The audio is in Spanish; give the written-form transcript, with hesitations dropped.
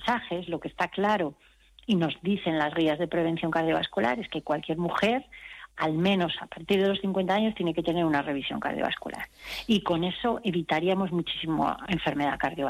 mensajes, lo que está claro y nos dicen las guías de prevención cardiovascular es que cualquier mujer, al menos a partir de los 50 años, tiene que tener una revisión cardiovascular. Y con eso evitaríamos muchísimo enfermedad cardiovascular.